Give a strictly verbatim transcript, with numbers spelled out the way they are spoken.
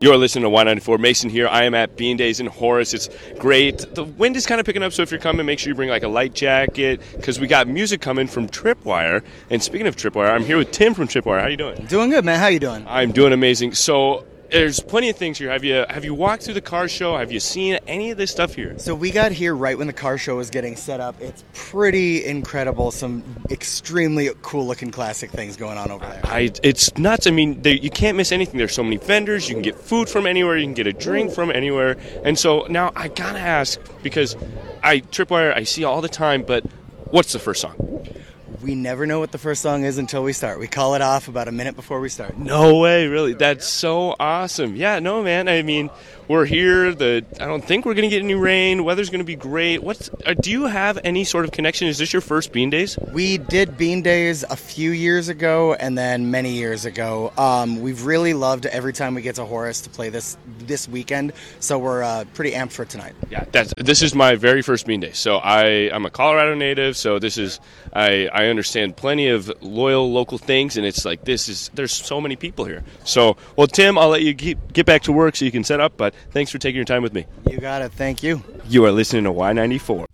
You're listening to Y ninety-four. Mason here. I am at Bean Days in Horace. It's great. The wind is kind of picking up, so if you're coming, make sure you bring like a light jacket because we got music coming from Tripwire. And speaking of Tripwire, I'm here with Tim from Tripwire. How you doing? Doing good, man. How you doing? I'm doing amazing. So there's plenty of things here. Have you have you walked through the car show? Have you seen any of this stuff here? So we got here right when the car show was getting set up. It's pretty incredible. Some extremely cool-looking classic things going on over there. I, it's nuts. I mean, they, you can't miss anything. There's so many vendors. You can get food from anywhere. You can get a drink from anywhere. And so now I gotta ask, because I Tripwire I see all the time, but what's the first song? We never know what the first song is until we start. We call it off about a minute before we start. No way, really. That's so awesome. Yeah, no, man. I mean, we're here. The I don't think we're going to get any rain. Weather's going to be great. What's uh, do you have any sort of connection? Is this your first Bean Days? We did Bean Days a few years ago and then many years ago. Um, we've really loved every time we get to Horace to play this this weekend, so we're uh, pretty amped for tonight. Yeah, that's this is my very first Bean Day. So I I'm a Colorado native, so this is I I understand plenty of loyal local things, and it's like this is there's so many people here. So well, Tim, I'll let you keep, get back to work so you can set up. But thanks for taking your time with me. You got it. Thank you. You are listening to Y ninety-four.